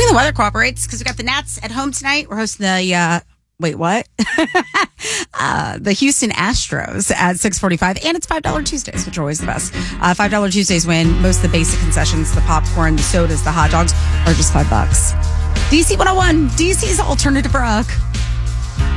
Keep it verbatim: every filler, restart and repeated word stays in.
the weather cooperates because we got the Nats at home tonight. We're hosting the, uh, wait, what? uh, the Houston Astros at six forty-five. And it's five dollar Tuesdays, which are always the best. Uh, five dollar Tuesdays when most of the basic concessions, the popcorn, the sodas, the hot dogs, are just five bucks. D C one oh one, D C's alternative rock.